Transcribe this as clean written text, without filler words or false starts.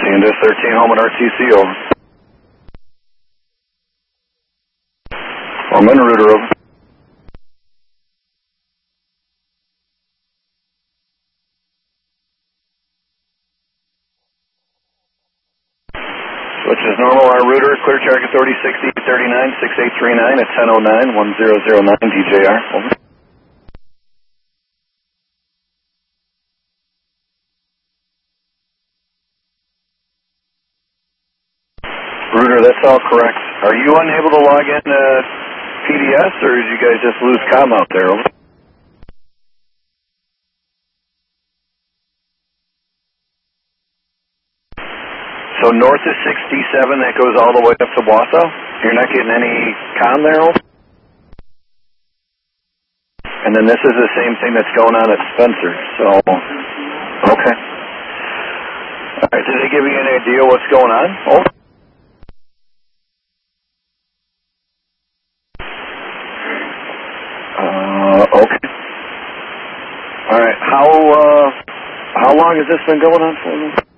Into 13, home and RTC, over. I'm in router, over. Switch is normal, our router, clear target 306039, 6839 at 1009, 1009 DJR, over. Router, that's all correct. Are you unable to log in PDS, or did you guys just lose comm out there? Over. So north is 67, that goes all the way up to Wausau? You're not getting any comm there? Over? And then this is the same thing that's going on at Spencer, so, okay. All right, did they give you any idea what's going on? Over. Okay. All right. How long has this been going on for?